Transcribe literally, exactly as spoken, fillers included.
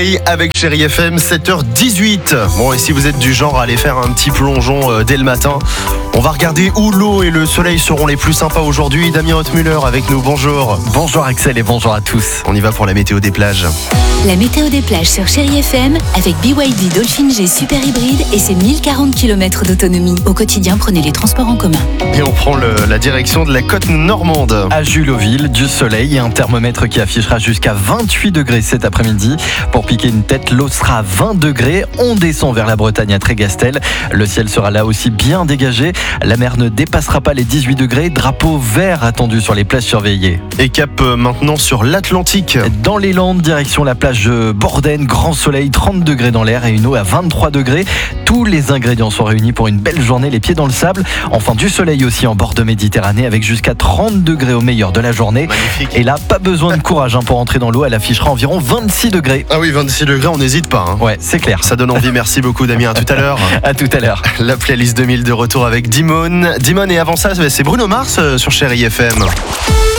Et avec Chérie F M, sept heures dix-huit. Bon, et si vous êtes du genre à aller faire un petit plongeon euh, dès le matin, on va regarder où l'eau et le soleil seront les plus sympas aujourd'hui. Damien Hautmuller avec nous, bonjour. Bonjour Axel et bonjour à tous. On y va pour la météo des plages. La météo des plages sur Chérie F M avec B Y D Dolphin G Super Hybride et ses mille quarante kilomètres d'autonomie. Au quotidien, prenez les transports en commun. Et on prend le- la direction de la côte normande. À Juloville, du soleil et un thermomètre qui affichera jusqu'à vingt-huit degrés cet après-midi. Pour piquer une tête, l'eau sera à vingt degrés. On descend vers la Bretagne à Trégastel. Le ciel sera là aussi bien dégagé. La mer ne dépassera pas les dix-huit degrés. Drapeau vert attendu sur les plages surveillées. Et cap euh, maintenant sur l'Atlantique. Dans les Landes, direction la plage de Borden, grand soleil, trente degrés dans l'air et une eau à vingt-trois degrés. Tous les ingrédients sont réunis pour une belle journée, les pieds dans le sable. Enfin, du soleil aussi en bord de Méditerranée avec jusqu'à trente degrés au meilleur de la journée. Magnifique. Et là, pas besoin de courage hein, pour entrer dans l'eau. Elle affichera environ vingt-six degrés. Ah oui, vingt-six degrés, on n'hésite pas. hein. Ouais, c'est clair. Ça donne envie, merci beaucoup Damien, à tout à l'heure. À tout à l'heure. La playlist deux mille de retour avec Dimone. Dimone et avant ça, c'est Bruno Mars euh, sur Chérie F M.